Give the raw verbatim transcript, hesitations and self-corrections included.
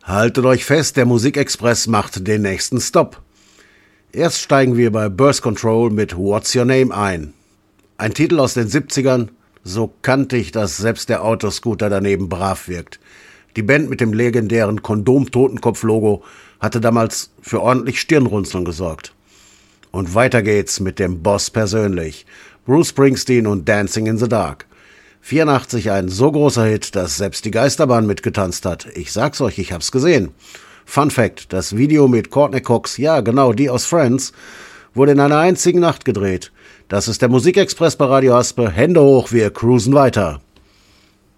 Haltet euch fest, der Musikexpress macht den nächsten Stopp. Erst steigen wir bei Birth Control mit What's Your Name ein. Ein Titel aus den siebzigern, so kantig, dass selbst der Autoscooter daneben brav wirkt. Die Band mit dem legendären Kondom-Totenkopf-Logo hatte damals für ordentlich Stirnrunzeln gesorgt. Und weiter geht's mit dem Boss persönlich, Bruce Springsteen und Dancing in the Dark. vierundachtzig ein so großer Hit, dass selbst die Geisterbahn mitgetanzt hat. Ich sag's euch, ich hab's gesehen. Fun Fact, das Video mit Courtney Cox, ja genau, die aus Friends, wurde in einer einzigen Nacht gedreht. Das ist der Musikexpress bei Radio Aspe. Hände hoch, wir cruisen weiter.